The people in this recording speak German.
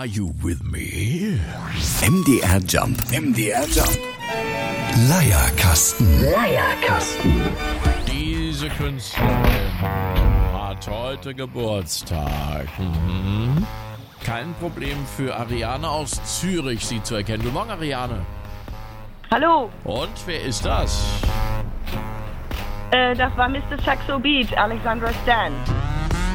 Are you with me? MDR Jump. MDR Jump. Leierkasten. Diese Künstlerin hat heute Geburtstag. Kein Problem für Ariane aus Zürich, sie zu erkennen. Guten Morgen, Ariane. Hallo, Und wer ist das? das war Mr. Saxo Beat, Alexandra Stan.